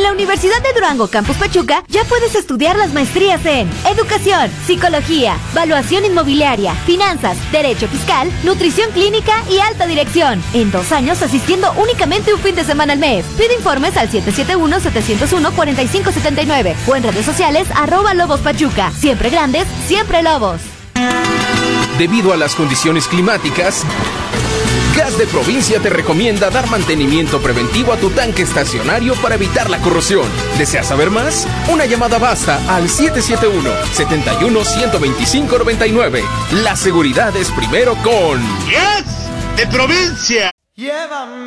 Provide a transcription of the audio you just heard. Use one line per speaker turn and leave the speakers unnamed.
la Universidad de Durango Campus Pachuca ya puedes estudiar las maestrías en Educación, Psicología, Valuación Inmobiliaria, Finanzas, Derecho Fiscal, Nutrición Clínica y Alta Dirección. En 2 años asistiendo únicamente un fin de semana al mes. Pide informes al 771-701-4579 o en redes sociales @Lobos Pachuca. Siempre grandes, siempre Lobos.
Debido a las condiciones climáticas, Gas de Provincia te recomienda dar mantenimiento preventivo a tu tanque estacionario para evitar la corrosión. ¿Deseas saber más? Una llamada basta al 771-71-125-99. La seguridad es primero con
Gas de Provincia.
Llévame.